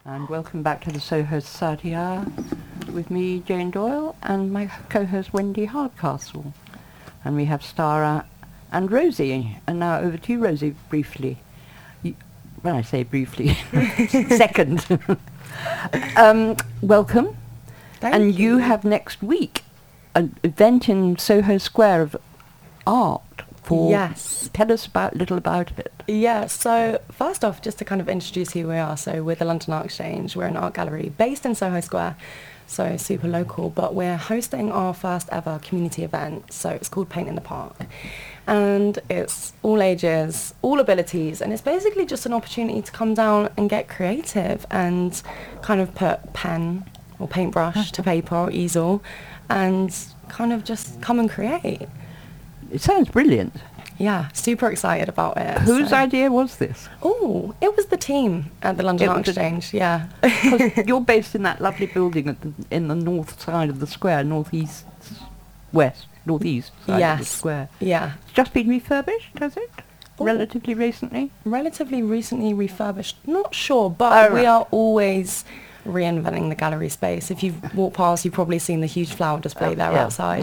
And welcome back to the Soho Society Hour with me, Jane Doyle, and my co-host Wendy Hardcastle. And we have Stara and Rosie. And now over to you, Rosie, briefly. When I say briefly, second. Welcome. Thank you have next week an event in Soho Square of art. Yes. Tell us a little about it. Yeah, so first off, just to kind of introduce who we are. So we're the London Art Exchange. We're an art gallery based in Soho Square, so super local, but we're hosting our first ever community event. So it's called Paint in the Park. And it's all ages, all abilities, and it's basically just an opportunity to come down and get creative and kind of put pen or paintbrush to paper or easel and kind of just come and create. It sounds brilliant. Yeah, super excited about it. Whose idea was this? Oh, it was the team at the London Art Exchange, yeah. Because you're based in that lovely building in the north side of the square, northeast side of the square. Yeah. It's just been refurbished, has it? Oh. Relatively recently? Relatively recently refurbished. Not sure, but we are always reinventing the gallery space. If you've walked past, you've probably seen the huge flower display outside.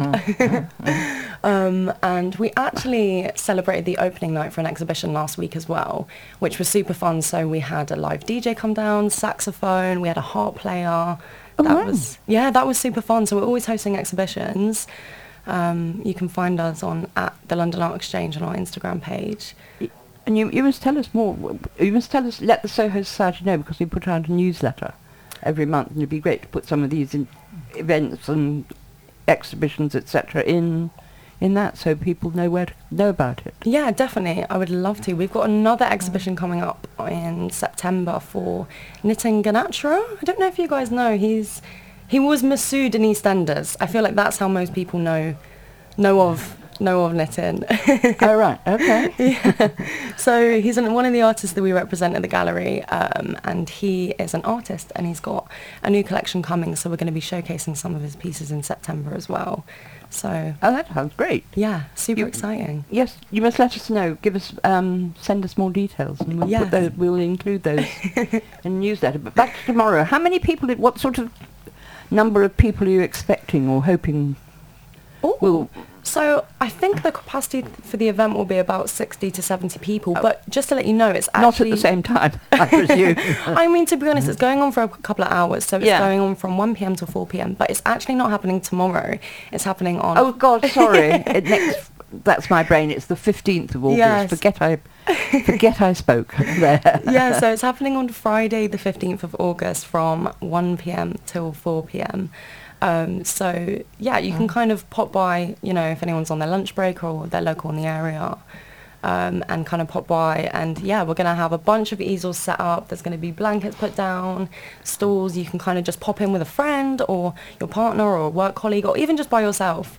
And we actually celebrated the opening night for an exhibition last week as well, which was super fun. So we had a live DJ come down, saxophone, we had a harp player. That was super fun. So we're always hosting exhibitions. You can find us at the London Art Exchange on our Instagram page. And you must tell us more. You must let the Soho Society know, because we put out a newsletter every month, and it'd be great to put some of these events and exhibitions, etc., in that, so people know where to know about it. Yeah, definitely. I would love to. We've got another exhibition coming up in September for Nitin Ganatra. I don't know if you guys know. He was Masood in EastEnders. I feel like that's how most people know of Nitin. Oh, right. Okay. Yeah. So he's one of the artists that we represent at the gallery, and he is an artist, and he's got a new collection coming, so we're going to be showcasing some of his pieces in September as well. So that sounds great. Yeah, super exciting. Yes, you must let us know. Give us, send us more details, and we'll include those in the newsletter. But back to tomorrow. How many people? What sort of number of people are you expecting or hoping? So I think the capacity for the event will be about 60 to 70 people, but just to let you know, it's actually... Not at the same time, I presume. I mean, to be honest, it's going on for a couple of hours, so it's going on from 1 p.m. till 4 p.m, but it's actually not happening tomorrow. It's happening on... Oh, God, sorry. That's my brain. It's the 15th of August. Yes. Forget I spoke there. Yeah, so it's happening on Friday, the 15th of August from 1 p.m. till 4 p.m. So, yeah, you can kind of pop by, if anyone's on their lunch break or they're local in the area, and kind of pop by. And, yeah, we're going to have a bunch of easels set up. There's going to be blankets put down, stools. You can kind of just pop in with a friend or your partner or a work colleague or even just by yourself.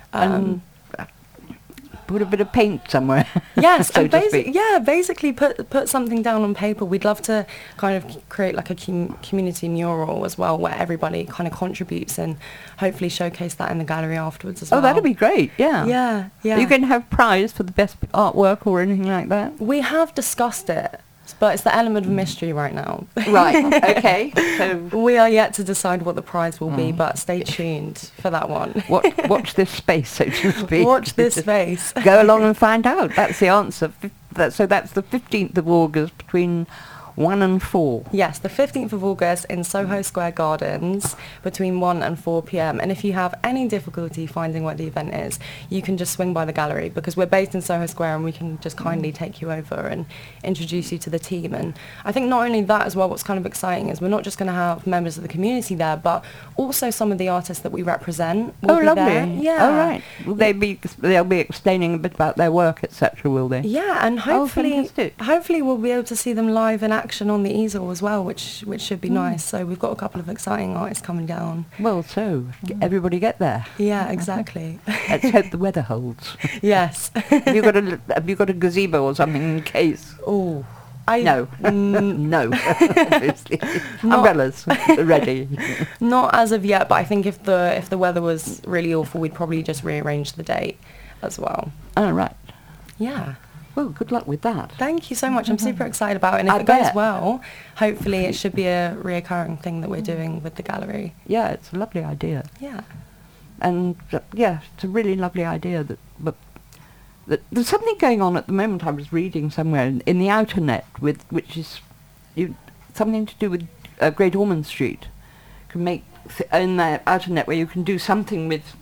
Put a bit of paint somewhere. Yes, so and basically put something down on paper. We'd love to kind of create like a community mural as well, where everybody kind of contributes, and hopefully showcase that in the gallery afterwards as well. Oh, that'd be great, yeah. Yeah. Are you going to have prize for the best artwork or anything like that? We have discussed it, but it's the element of mystery right now. Right, okay. So we are yet to decide what the prize will be, but stay tuned for that one. Watch this space, so to speak. Watch this space. Go along and find out. That's the answer. So that's the 15th of August between 1 and 4. Yes, the 15th of August in Soho Square Gardens between 1 and 4 p.m. And if you have any difficulty finding where the event is, you can just swing by the gallery, because we're based in Soho Square and we can just kindly take you over and introduce you to the team. And I think not only that as well, what's kind of exciting is we're not just going to have members of the community there, but also some of the artists that we represent will be lovely. there. Yeah. Oh, right. Will they'll be explaining a bit about their work, etc., will they? Yeah, and hopefully we'll be able to see them live in action on the easel as well, which should be nice. So we've got a couple of exciting artists coming down. Well, so everybody get there. Yeah, exactly. Let's hope the weather holds. Yes. Have you got a gazebo or something in case? Oh, no, obviously. Umbrellas ready. Not as of yet, but I think if the weather was really awful, we'd probably just rearrange the date as well. Oh, right. Yeah. Well, good luck with that. Thank you so much. I'm super excited about it. And if I it goes bet. well, hopefully it should be a reoccurring thing that we're doing with the gallery. Yeah, it's a lovely idea. Yeah. And yeah, it's a really lovely idea that there's something going on at the moment. I was reading somewhere in the outer net, which is something to do with Great Ormond Street. Can make in the outer net where you can do something with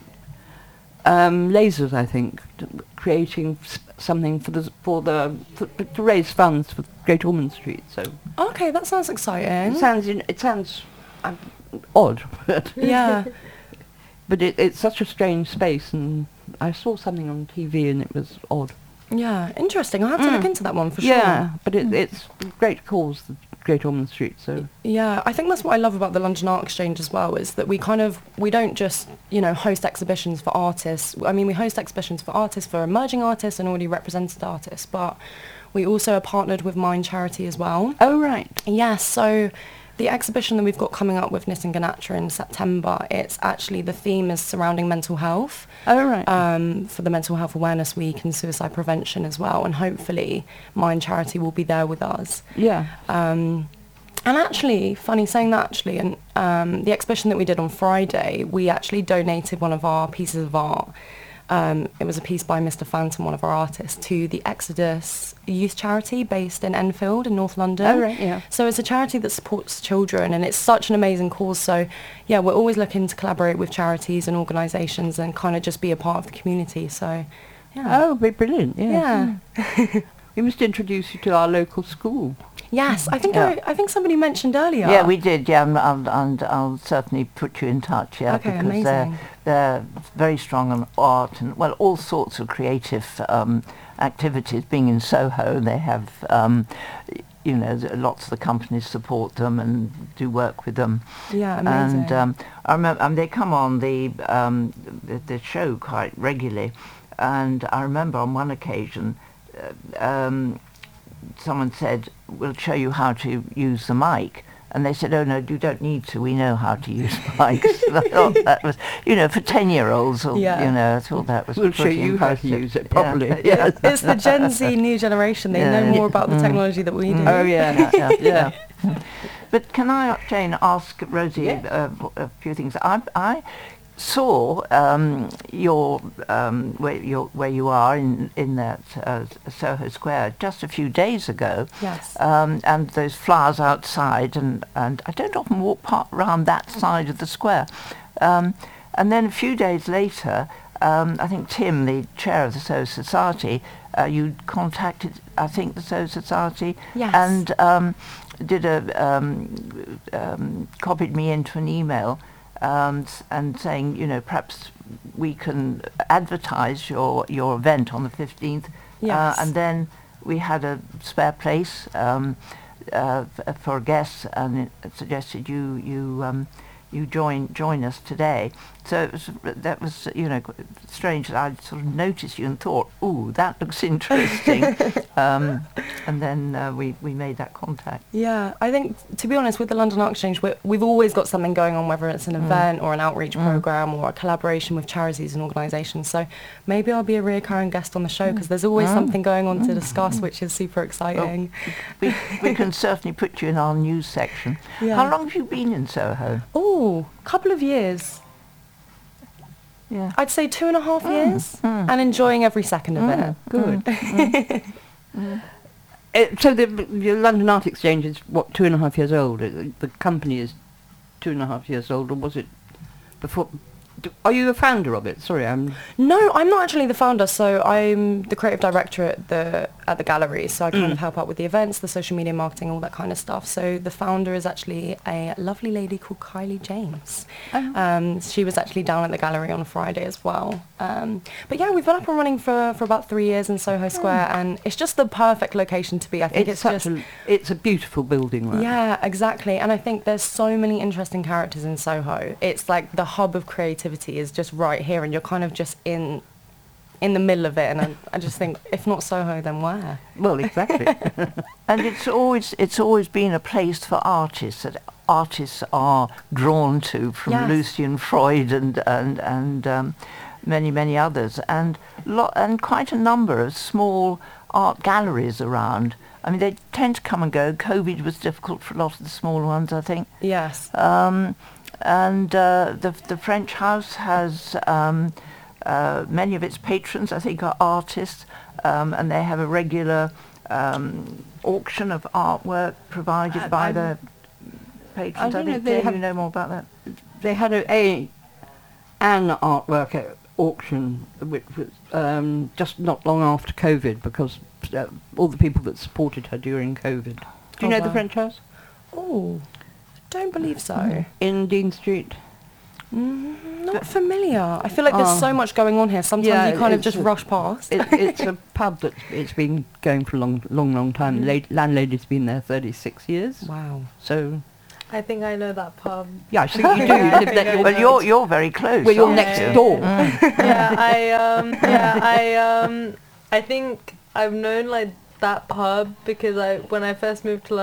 lasers. I think creating something to raise funds for Great Ormond Street. So Okay, that sounds exciting. it sounds odd, but Yeah. but it's such a strange space, and I saw something on TV and it was odd. Yeah, interesting. I'll have to look into that one for sure. Yeah, but it's a great cause, the Great Ormond Street. So Yeah, I think that's what I love about the London Art Exchange as well, is that we don't just, host exhibitions for artists. I mean, we host exhibitions for artists, for emerging artists and already represented artists, but we also are partnered with Mind Charity as well. oh right, Yes, so the exhibition that we've got coming up with Nitin Ganatra in September, it's actually, the theme is surrounding mental health. oh right. For the Mental Health Awareness Week and suicide prevention as well, and hopefully Mind Charity will be there with us. Yeah. And actually, funny saying that actually, and the exhibition that we did on Friday, we actually donated one of our pieces of art. It was a piece by Mr. Phantom, one of our artists, to the Exodus Youth Charity based in Enfield in North London. Oh, right, yeah. So it's a charity that supports children, and it's such an amazing cause. So yeah, we're always looking to collaborate with charities and organisations and kind of just be a part of the community. So yeah. Oh, brilliant. Yeah. Yeah. We must introduce you to our local school. Yes, I think Yeah. I think somebody mentioned earlier. Yeah, we did. Yeah, and I'll certainly put you in touch. Yeah, Okay, because amazing. they're very strong on art and all sorts of creative activities. Being in Soho, they have lots of the companies support them and do work with them. Yeah, amazing. And I remember they come on the show quite regularly, and I remember on one occasion. Someone said, "We'll show you how to use the mic," and they said, "Oh no, you don't need to. We know how to use mics." I thought that was, for 10-year-olds, or Yeah. I thought that was. We'll show pretty you how to impressive. use it properly. Yeah. It's the Gen Z new generation. They Yeah. know more about the technology that we do. Oh yeah. Yeah. But can I, Jane, ask Rosie Yeah. a few things? I saw where you are in that Soho Square just a few days ago. Yes. And those flowers outside, and I don't often walk around that side of the square. And then a few days later, I think Tim, the chair of the Soho Society, you contacted, I think, the Soho Society. Yes. And did copied me into an email and saying, perhaps we can advertise your event on the 15th. Yes. And then we had a spare place for guests, and it suggested you join us today. So that was strange that I sort of noticed you and thought, ooh, that looks interesting. And then we made that contact. Yeah, I think, to be honest, with the London Art Exchange, we've always got something going on, whether it's an event or an outreach programme or a collaboration with charities and organisations. So maybe I'll be a reoccurring guest on the show, because there's always something going on to discuss, which is super exciting. We can certainly put you in our news section. Yeah. How long have you been in Soho? Oh, couple of years. Yeah. I'd say 2.5 years, and enjoying every second of it. Good. So the London Art Exchange is, what, 2.5 years old? The company is 2.5 years old, or was it before? Are you a founder of it? Sorry, I'm... No, I'm not actually the founder, so I'm the creative director at the gallery, so I kind of help out with the events, the social media marketing, all that kind of stuff. So the founder is actually a lovely lady called Kylie James. She was actually down at the gallery on Friday as well. But yeah, we've been up and running for about 3 years in Soho Square, and it's just the perfect location to be. I think it's a beautiful building, right? Yeah, exactly. And I think there's so many interesting characters in Soho. It's like the hub of creativity is just right here, and you're kind of just in the middle of it. And I just think, if not Soho, then where? Well, exactly. And it's always been a place for artists that artists are drawn to, from Yes. Lucian Freud and many others, and quite a number of small art galleries around. I mean, they tend to come and go. COVID was difficult for a lot of the smaller ones, I think. Yes. And the French House has many of its patrons, I think, are artists, and they have a regular auction of artwork provided by the patrons. I think you know more about that. They had an artwork auction, which was just not long after COVID, because all the people that supported her during COVID. Do you know the wow. French House? Oh, don't believe so. In Dean Street? Not familiar. I feel like there's so much going on here. Sometimes Yeah, you kind of it's just a- rush past. It's a pub it's been going for a long time. Landlady's been there 36 years. Wow. So, I think I know that pub. yeah, I think you do. You live there. Well, you're very close. Well, you're aren't next you? door. I think I've known like that pub because when I first moved to London,